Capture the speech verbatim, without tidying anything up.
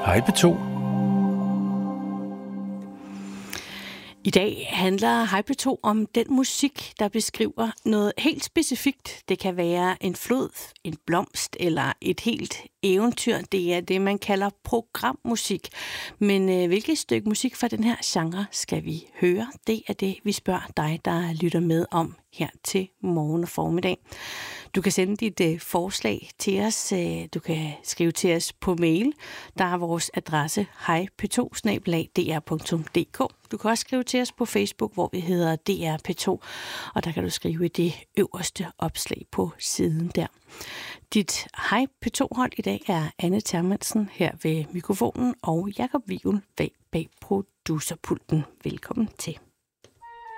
Hej P to. I dag handler Hej P to om den musik, der beskriver noget helt specifikt. Det kan være en flod, en blomst eller et helt eventyr. Det er det, man kalder programmusik. Men øh, hvilket stykke musik fra den her genre skal vi høre? Det er det, vi spørger dig, der lytter med om her til morgen og formiddag. Du kan sende dit øh, forslag til os. Du kan skrive til os på mail. Der er vores adresse hej p to snabel-a d r punktum d k. Du kan også skrive til os på Facebook, hvor vi hedder D R P to, og der kan du skrive det øverste opslag på siden der. Dit Hej P to-hold i dag er Anne Termansen her ved mikrofonen og Jakob Wivel bag, bag producerpulten. Velkommen til.